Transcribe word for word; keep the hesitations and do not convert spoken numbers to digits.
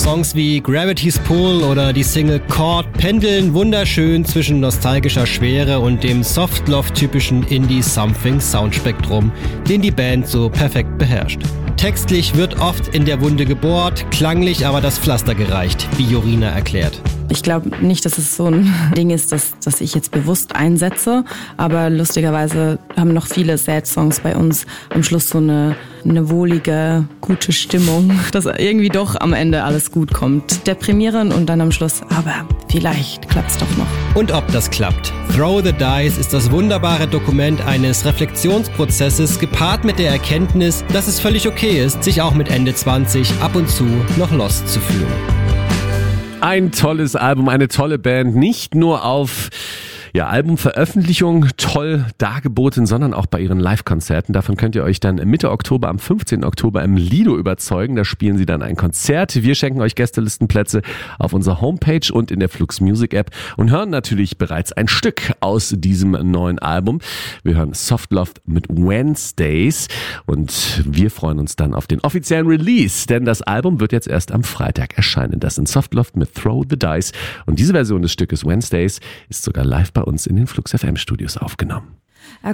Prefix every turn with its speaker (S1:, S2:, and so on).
S1: Songs wie Gravity's Pull oder die Single Chord pendeln wunderschön zwischen nostalgischer Schwere und dem Soft-Love-typischen Indie-Something-Soundspektrum, den die Band so perfekt beherrscht. Textlich wird oft in der Wunde gebohrt, klanglich aber das Pflaster gereicht, wie Jorina erklärt.
S2: Ich glaube nicht, dass es so ein Ding ist, dass, dass ich jetzt bewusst einsetze, aber lustigerweise haben noch viele Sad-Songs bei uns am Schluss so eine, eine wohlige, gute Stimmung, dass irgendwie doch am Ende alles gut kommt. Deprimierend und dann am Schluss, aber vielleicht klappt's doch noch.
S1: Und ob das klappt. Throw the Dice ist das wunderbare Dokument eines Reflexionsprozesses, gepaart mit der Erkenntnis, dass es völlig okay ist, sich auch mit Ende zwanzig ab und zu noch lost zu fühlen.
S3: Ein tolles Album, eine tolle Band, nicht nur auf ja, Albumveröffentlichung toll dargeboten, sondern auch bei ihren Live-Konzerten. Davon könnt ihr euch dann Mitte Oktober, am fünfzehnten Oktober im Lido überzeugen. Da spielen sie dann ein Konzert. Wir schenken euch Gästelistenplätze auf unserer Homepage und in der Flux Music App und hören natürlich bereits ein Stück aus diesem neuen Album. Wir hören Soft Love mit Wednesdays und wir freuen uns dann auf den offiziellen Release, denn das Album wird jetzt erst am Freitag erscheinen. Das sind Soft Love mit Throw the Dice und diese Version des Stückes Wednesdays ist sogar live bei uns in den Flux F M Studios aufgenommen.
S2: I